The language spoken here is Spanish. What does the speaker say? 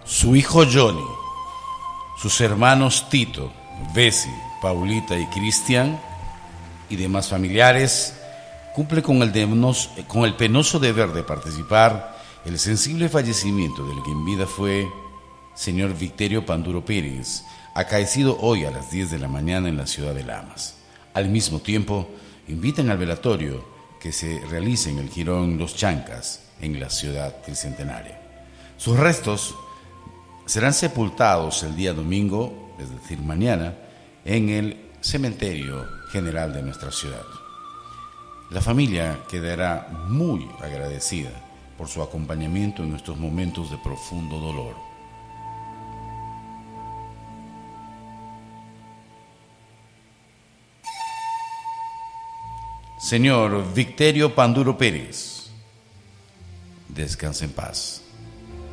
su hijo Johnny, sus hermanos Tito, Bessie, Paulita y Cristian y demás familiares, cumple con el penoso deber de participar el sensible fallecimiento del que en vida fue señor Victerio Panduro Pérez, acaecido hoy a las 10 de la mañana en la ciudad de Lamas. Al mismo tiempo, invitan al velatorio que se realice en el Jirón Los Chancas, en la ciudad tricentenaria. Sus restos serán sepultados el día domingo, es decir, mañana, en el cementerio general de nuestra ciudad. La familia quedará muy agradecida por su acompañamiento en estos momentos de profundo dolor. Señor Victerio Panduro Pérez, descanse en paz.